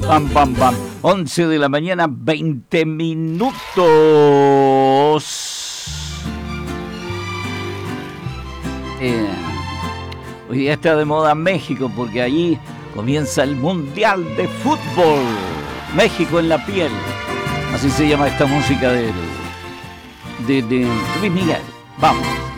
Pam, pam, pam. 11 de la mañana, 20 minutos. Hoy día está de moda México porque allí comienza el Mundial de Fútbol. México en la piel. Así se llama esta música de Luis Miguel. Vamos.